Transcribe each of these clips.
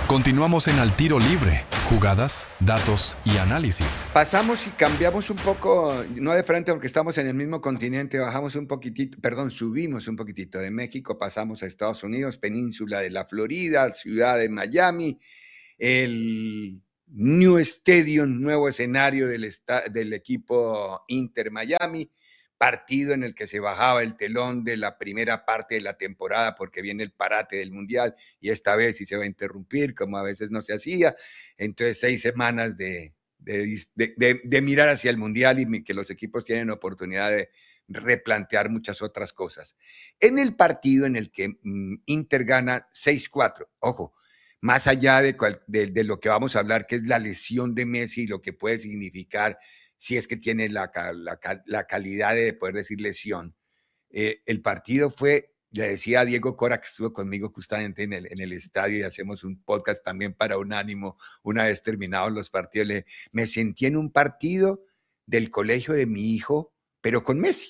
Continuamos en Al Tiro Libre, jugadas, datos y análisis. Pasamos y cambiamos un poco, no de frente porque estamos en el mismo continente, bajamos un poquitito, perdón, subimos un poquitito de México, pasamos a Estados Unidos, península de la Florida, ciudad de Miami, el New Stadium, nuevo escenario del equipo Inter Miami, partido en el que se bajaba el telón de la primera parte de la temporada porque viene el parate del Mundial y esta vez sí se va a interrumpir, como a veces no se hacía. Entonces, 6 semanas de mirar hacia el Mundial y que los equipos tienen oportunidad de replantear muchas otras cosas. En el partido en el que Inter gana 6-4, ojo, más allá de lo que vamos a hablar, que es la lesión de Messi y lo que puede significar si es que tiene la calidad de poder decir lesión. El partido fue, le decía a Diego Cora, que estuvo conmigo justamente en el estadio y hacemos un podcast también para Unánimo, una vez terminados los partidos, me sentí en un partido del colegio de mi hijo, pero con Messi.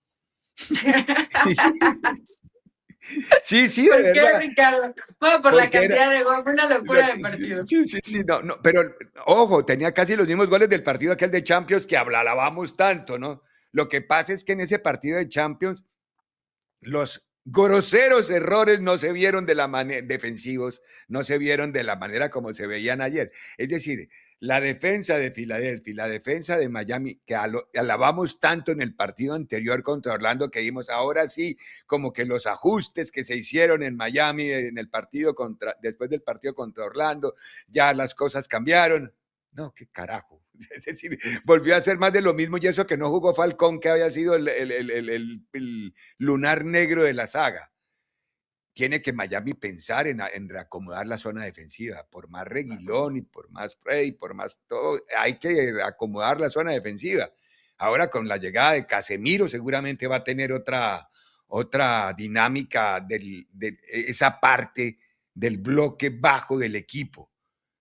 Sí, de ¿Por verdad. qué, Ricardo? Bueno, por la cantidad de goles, fue una locura de partido. Sí, no, pero ojo, tenía casi los mismos goles del partido aquel de Champions que alabamos tanto, ¿no? Lo que pasa es que en ese partido de Champions, los groseros errores no se vieron de la manera, defensivos, no se vieron de la manera como se veían ayer. Es decir, la defensa de Filadelfia y la defensa de Miami, que alabamos tanto en el partido anterior contra Orlando, que vimos ahora sí, como que los ajustes que se hicieron en Miami en el partido después del partido contra Orlando, ya las cosas cambiaron. No, qué carajo. Es decir, volvió a ser más de lo mismo y eso que no jugó Falcón, que había sido el lunar negro de la saga. Tiene que Miami pensar en reacomodar la zona defensiva, por más Reguilón y por más Frey, por más todo, hay que acomodar la zona defensiva. Ahora con la llegada de Casemiro seguramente va a tener otra dinámica de esa parte del bloque bajo del equipo.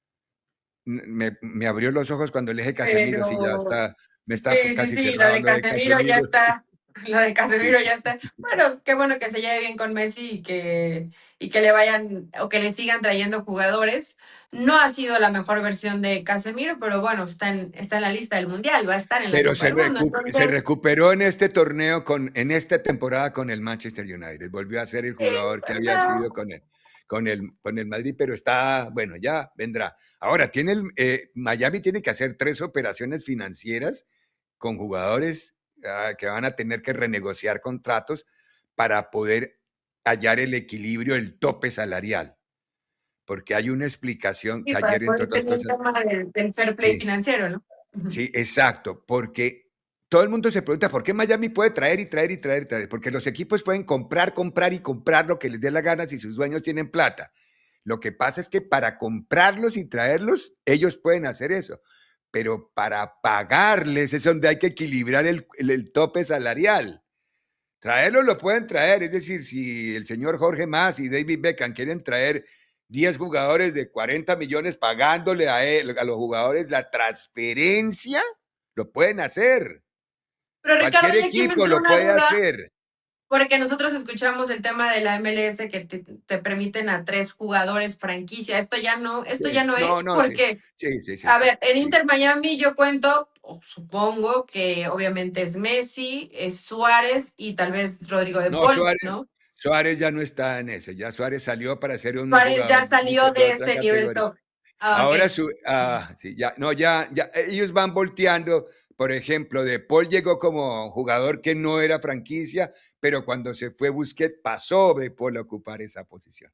Me abrió los ojos cuando le dije Casemiro, sí, ya está, me está casi Sí, lo de cerrando de Casemiro ya Casemiro. está. Lo de Casemiro Sí. ya está. Bueno, qué bueno que se lleve bien con Messi y que le vayan o que le sigan trayendo jugadores. No ha sido la mejor versión de Casemiro, pero bueno, está en la lista del Mundial, va a estar en la Pero Copa del Mundo. se Entonces, recuperó en este torneo, en esta temporada con el Manchester United. Volvió a ser el jugador que había sido con el Madrid, pero está, bueno, ya vendrá. Ahora, Miami tiene que hacer 3 operaciones financieras con jugadores que van a tener que renegociar contratos para poder hallar el equilibrio, el tope salarial. Porque hay una explicación sí, que para ayer, entre poder otras tener el cosas, tema del fair play sí, financiero, ¿no? sí, exacto, porque todo el mundo se pregunta por qué Miami puede traer y traer y traer y traer, porque los equipos pueden comprar y comprar lo que les dé la gana si sus dueños tienen plata. Lo que pasa es que para comprarlos y traerlos, ellos pueden hacer eso, pero para pagarles es donde hay que equilibrar el tope salarial. Traerlos lo pueden traer, es decir, si el señor Jorge Mas y David Beckham quieren traer 10 jugadores de 40 millones pagándole a los jugadores la transferencia, lo pueden hacer. Pero Ricardo, Cualquier ya aquí me equipo entró lo una puede duda. hacer. Porque nosotros escuchamos el tema de la MLS que te permiten a 3 jugadores franquicia. Esto ya no Sí. No, es sí. porque, Sí, a ver, en sí. Inter Miami yo cuento, o supongo que obviamente es Messi, es Suárez y tal vez Rodrigo de No, Paul, ¿no? Suárez ya no está en ese. Ya Suárez salió para ser un Suárez ya jugador salió de de otra ese nivel categoría. top. Ah, ok. Ahora sí, ya, no, ya, ellos van volteando. Por ejemplo, De Paul llegó como jugador que no era franquicia, pero cuando se fue Busquets pasó De Paul a ocupar esa posición.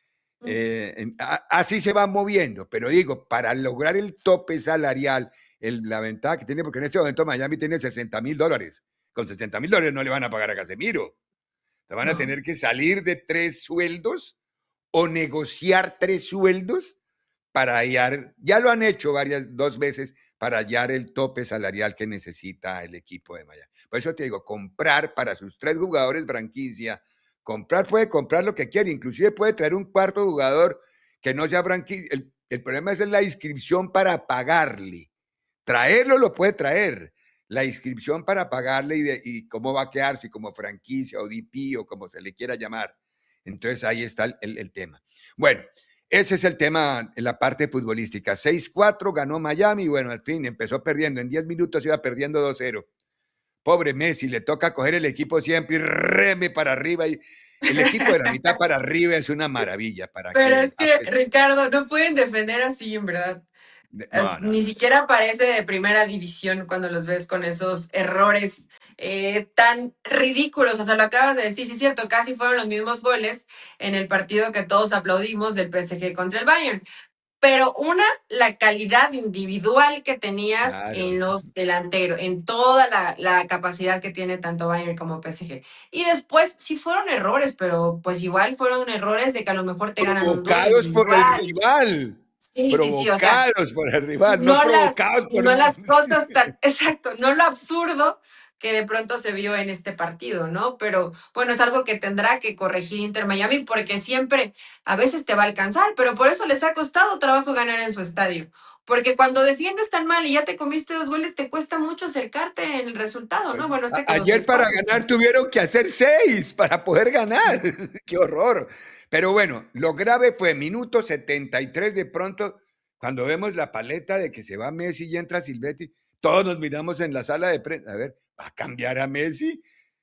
Así se va moviendo, pero digo, para lograr el tope salarial, la ventaja que tiene, porque en este momento Miami tiene $60,000. Con $60,000 no le van a pagar a Casemiro. Te van a No. tener que salir de 3 sueldos o negociar 3 sueldos para hallar, ya lo han hecho 2 veces para hallar el tope salarial que necesita el equipo de Miami. Por eso te digo, comprar para sus 3 jugadores franquicia, puede comprar lo que quiere, inclusive puede traer un cuarto jugador que no sea franquicia. El problema es la inscripción para pagarle. Traerlo lo puede traer. La inscripción para pagarle y cómo va a quedar, si como franquicia o DP o como se le quiera llamar. Entonces ahí está el tema. Bueno, Ese es el tema en la parte futbolística. 6-4 ganó Miami y bueno, al fin empezó perdiendo. En 10 minutos iba perdiendo 2-0. Pobre Messi, le toca coger el equipo siempre y reme para arriba. Y el equipo de la mitad para arriba es una maravilla. ¿Para Pero qué? es que, Ricardo, no pueden defender así, en verdad. No, no, Ni no. siquiera parece de primera división cuando los ves con esos errores tan ridículos. O sea, lo acabas de decir, sí es cierto, casi fueron los mismos goles en el partido que todos aplaudimos del PSG contra el Bayern. Pero la calidad individual que tenías en Claro. los delanteros, en toda la capacidad que tiene tanto Bayern como PSG. Y después sí fueron errores, pero pues igual fueron errores de que a lo mejor te ganan un duelo Provocados por el individual. rival. Sí, sí, sí, o sea, Provocados por el rival, no no provocados por... no las cosas tan, exacto, no lo absurdo que de pronto se vio en este partido, ¿no? Pero bueno, es algo que tendrá que corregir Inter Miami porque siempre, a veces te va a alcanzar, pero por eso les ha costado trabajo ganar en su estadio. Porque cuando defiendes tan mal y ya te comiste 2 goles, te cuesta mucho acercarte en el resultado, ¿no? Bueno, quedó Ayer para 6-4. ganar tuvieron que hacer 6 para poder ganar. ¡Qué horror! Pero bueno, lo grave fue minuto 73 de pronto, cuando vemos la paleta de que se va Messi y entra Silvetti, todos nos miramos en la sala de prensa. A ver, ¿va a cambiar a Messi?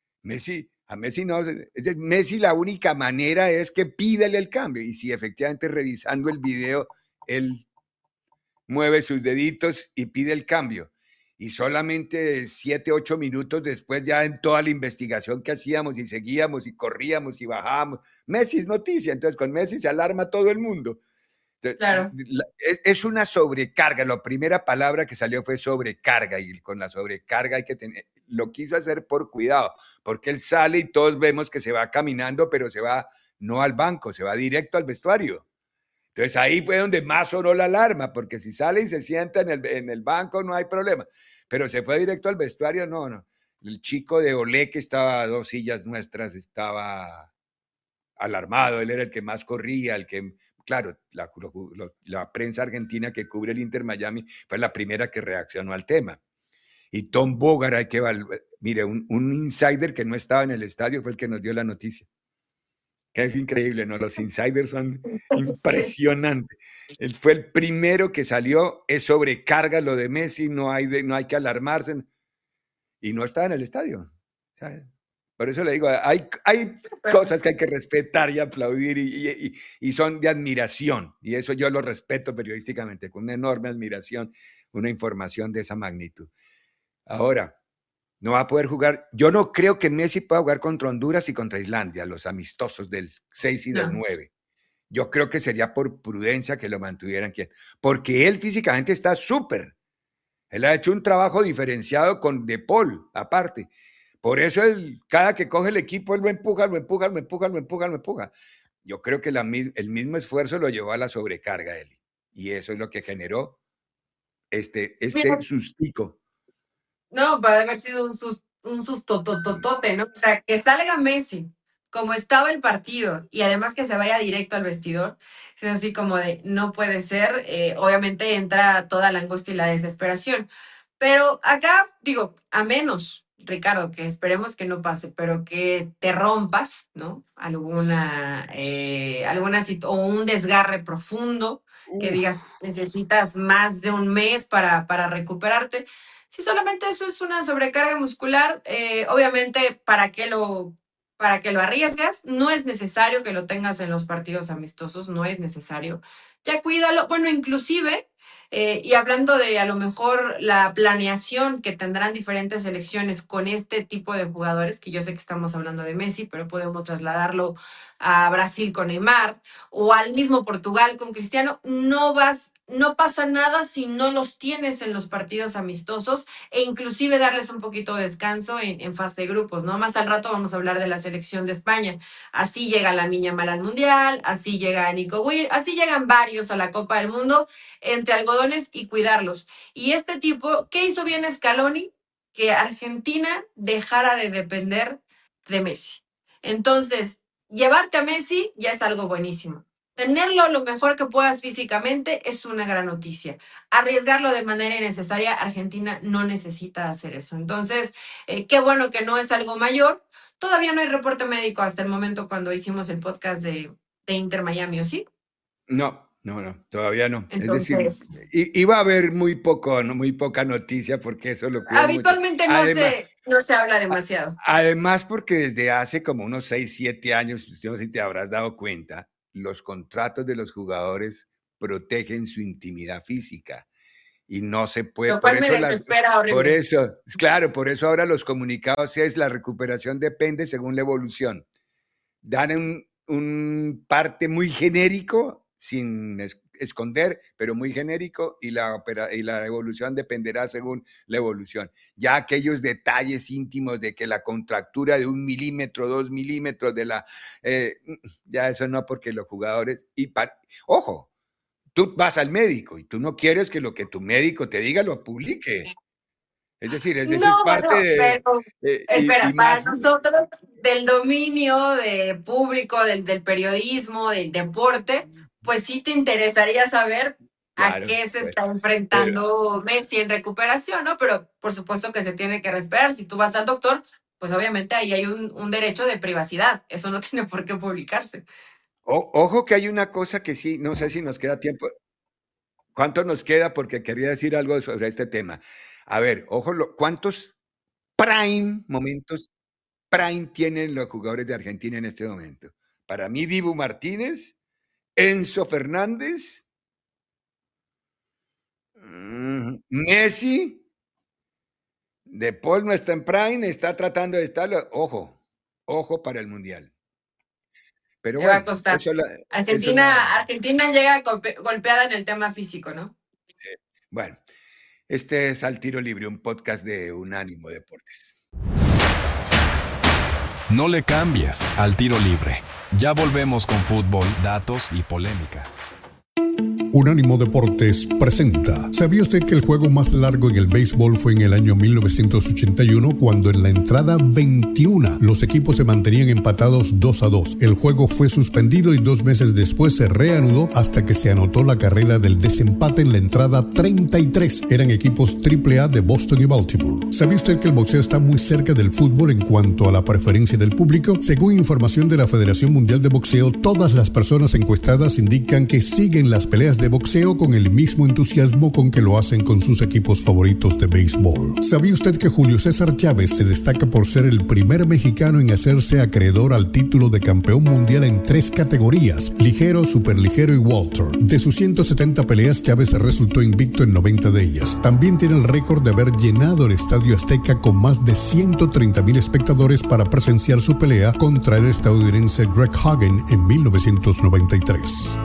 A Messi no. Messi la única manera es que pídele el cambio. Y si efectivamente revisando el video, él mueve sus deditos y pide el cambio. Y solamente 7, 8 minutos después, ya en toda la investigación que hacíamos y seguíamos y corríamos y bajábamos, Messi es noticia, entonces con Messi se alarma todo el mundo. Entonces, Claro. es una sobrecarga, la primera palabra que salió fue sobrecarga y con la sobrecarga hay que tener, lo quiso hacer por cuidado, porque él sale y todos vemos que se va caminando, pero se va no al banco, se va directo al vestuario. Entonces ahí fue donde más sonó la alarma, porque si sale y se sienta en el banco no hay problema. Pero se fue directo al vestuario, no, no. El chico de Olé que estaba a 2 sillas nuestras estaba alarmado, él era el que más corría, el que, claro, la prensa argentina que cubre el Inter Miami fue la primera que reaccionó al tema. Y Tom Bogart, mire, un insider que no estaba en el estadio fue el que nos dio la noticia que es increíble, ¿no? Los insiders son Sí. impresionantes. Él fue el primero que salió, es sobrecarga lo de Messi, no hay que alarmarse, y no estaba en el estadio. Por eso le digo, hay cosas que hay que respetar y aplaudir y son de admiración, y eso yo lo respeto periodísticamente, con una enorme admiración, una información de esa magnitud. Ahora, no va a poder jugar. Yo no creo que Messi pueda jugar contra Honduras y contra Islandia, los amistosos del 6 y del No. 9. Yo creo que sería por prudencia que lo mantuvieran quieto, porque él físicamente está súper. Él ha hecho un trabajo diferenciado con De Paul, aparte. Por eso cada que coge el equipo, él lo empuja, lo empuja, lo empuja, lo empuja, lo empuja. Yo creo que el mismo esfuerzo lo llevó a la sobrecarga de él. Y eso es lo que generó este Mira, sustico. no, va a haber sido un sustotototote, ¿no? O sea, que salga Messi, como estaba el partido, y además que se vaya directo al vestidor, es así como de, no puede ser, obviamente entra toda la angustia y la desesperación. Pero acá, digo, a menos, Ricardo, que esperemos que no pase, pero que te rompas, ¿no? O un desgarre profundo, que Uf, digas, necesitas más de un mes para recuperarte. Si solamente eso es una sobrecarga muscular, obviamente, para que lo arriesgas? No es necesario que lo tengas en los partidos amistosos, no es necesario. Ya cuídalo. Bueno, inclusive, y hablando de a lo mejor la planeación que tendrán diferentes selecciones con este tipo de jugadores, que yo sé que estamos hablando de Messi, pero podemos trasladarlo a Brasil con Neymar o al mismo Portugal con Cristiano, no pasa nada si no los tienes en los partidos amistosos e inclusive darles un poquito de descanso en fase de grupos, ¿no? Más al rato vamos a hablar de la selección de España. Así llega la Mal al Mundial, así llega Nico Will, así llegan varios a la Copa del Mundo entre algodones y cuidarlos. Y este tipo, ¿qué hizo bien Scaloni? Que Argentina dejara de depender de Messi. Entonces, llevarte a Messi ya es algo buenísimo. Tenerlo lo mejor que puedas físicamente es una gran noticia. Arriesgarlo de manera innecesaria, Argentina no necesita hacer eso. Entonces, qué bueno que no es algo mayor. Todavía no hay reporte médico hasta el momento cuando hicimos el podcast de Inter Miami, ¿o sí? No, todavía no. Es decir, Entonces, iba a haber muy poca noticia porque eso lo cuidan mucho. habitualmente Además, no se habla a- demasiado. además porque desde hace como unos 6, 7 años, yo no sé si te habrás dado cuenta, los contratos de los jugadores protegen su intimidad física y no se puede, Lo cual me desespera horrible. claro, por eso ahora los comunicados es la recuperación depende según la evolución. Dan un parte muy genérico, sin esconder, pero muy genérico, y la evolución dependerá según la evolución. Ya aquellos detalles íntimos de que la contractura de 1 milímetro, 2 milímetros de la... ya eso no, porque los jugadores... Ojo, tú vas al médico y tú no quieres que lo que tu médico te diga lo publique. Es decir, eso es No, parte bueno, de... pero y espera, para más... nosotros del dominio de público, del periodismo, del deporte, pues sí te interesaría saber a Claro, qué se pues, está pero... enfrentando Messi en recuperación, ¿no? Pero por supuesto que se tiene que respetar. Si tú vas al doctor, pues obviamente ahí hay un derecho de privacidad. Eso no tiene por qué publicarse. Ojo que hay una cosa que sí, no sé si nos queda tiempo. ¿Cuánto nos queda? Porque quería decir algo sobre este tema. A ver, ojo, ¿cuántos momentos prime tienen los jugadores de Argentina en este momento? Para mí, Dibu Martínez, Enzo Fernández, Messi, De Paul no está en prime, está tratando de estar. Ojo para el Mundial. Pero Le va a bueno, costar. eso la... Argentina llega golpeada en el tema físico, ¿no? Sí. Bueno, este es Al Tiro Libre, un podcast de Unánimo Deportes. No le cambies al tiro libre. Ya volvemos con fútbol, datos y polémica. Unánimo Deportes presenta. ¿Sabía usted que el juego más largo en el béisbol fue en el año 1981, cuando en la entrada 21 los equipos se mantenían empatados 2-2? El juego fue suspendido y 2 meses después se reanudó hasta que se anotó la carrera del desempate en la entrada 33. Eran equipos AAA de Boston y Baltimore. ¿Sabía usted que el boxeo está muy cerca del fútbol en cuanto a la preferencia del público? Según información de la Federación Mundial de Boxeo, todas las personas encuestadas indican que siguen las peleas de boxeo con el mismo entusiasmo con que lo hacen con sus equipos favoritos de béisbol. ¿Sabía usted que Julio César Chávez se destaca por ser el primer mexicano en hacerse acreedor al título de campeón mundial en 3 categorías: ligero, superligero y welter? De sus 170 peleas, Chávez resultó invicto en 90 de ellas. También tiene el récord de haber llenado el Estadio Azteca con más de 130,000 espectadores para presenciar su pelea contra el estadounidense Greg Hagen en 1993.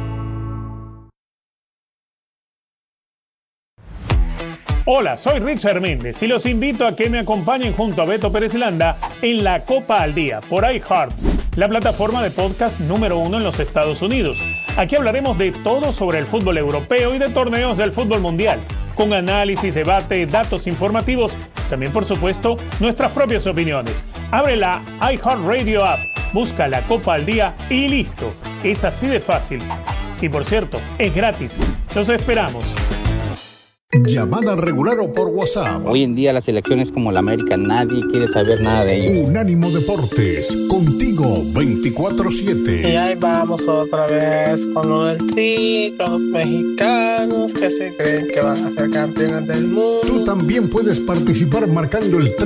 Hola, soy Richard Méndez y los invito a que me acompañen junto a Beto Pérez Landa en La Copa al Día por iHeart, la plataforma de podcast número 1 en los Estados Unidos. Aquí hablaremos de todo sobre el fútbol europeo y de torneos del fútbol mundial, con análisis, debate, datos informativos, también por supuesto nuestras propias opiniones. Abre la iHeartRadio app, busca La Copa al Día y listo. Es así de fácil. Y por cierto, es gratis. Los esperamos. Llamada regular o por WhatsApp. Hoy en día las elecciones como la América, nadie quiere saber nada de ellos. Unánimo Deportes, contigo 24/7. Y ahí vamos otra vez con lo del Tri, con los mexicanos que se creen que van a ser campeones del mundo. Tú también puedes participar marcando el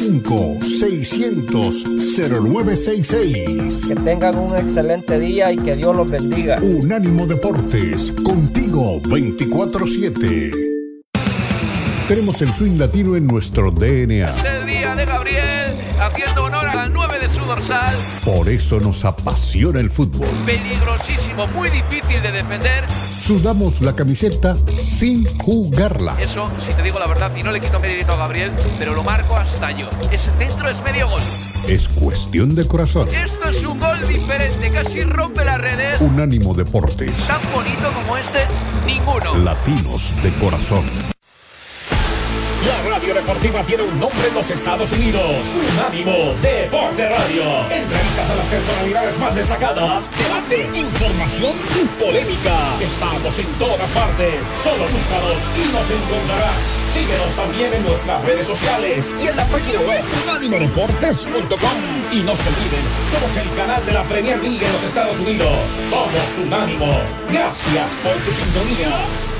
305-600-0966. Que tengan un excelente día y que Dios los bendiga. Unánimo Deportes, contigo 24/7. Tenemos el swing latino en nuestro DNA. Es el día de Gabriel, haciendo honor al 9 de su dorsal. Por eso nos apasiona el fútbol. Peligrosísimo, muy difícil de defender. Sudamos la camiseta sin jugarla. Eso, si te digo la verdad, y no le quito mérito a Gabriel, pero lo marco hasta yo. Ese centro es medio gol. Es cuestión de corazón. Esto es un gol diferente, casi rompe las redes. Unánimo Deportes. Tan bonito como este, ninguno. Latinos de corazón. La radio deportiva tiene un nombre en los Estados Unidos. Unánimo Deporte Radio. Entrevistas a las personalidades más destacadas. Debate, información y polémica. Estamos en todas partes. Solo búscanos y nos encontrarás. Síguenos también en nuestras redes sociales y en la página web unánimodeportes.com. Y no se olviden, somos el canal de la Premier League en los Estados Unidos. Somos Unánimo. Gracias por tu sintonía.